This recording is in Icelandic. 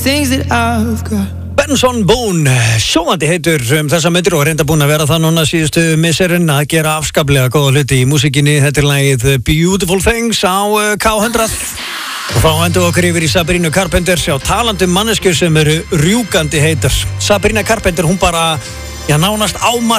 things that I've got. Benson Boone, sjóandi heitur þessa myndir og reynda búin að vera það núna síðustu misserinn að gera afskaplega góða hluti í músikinni. Þetta lagið Beautiful Things á K100 og þá endur okkur yfir í Sabrina Carpenter á talandi manneskjur sem eru rjúkandi heitar. Sabrina Carpenter, hún bara nánast ámark